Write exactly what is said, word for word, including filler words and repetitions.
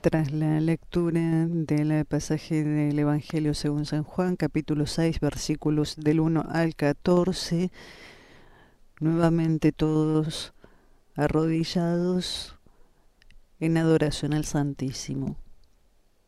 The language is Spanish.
Tras la lectura del pasaje del Evangelio según San Juan, capítulo seis, versículos del uno al catorce, nuevamente todos arrodillados en adoración al Santísimo.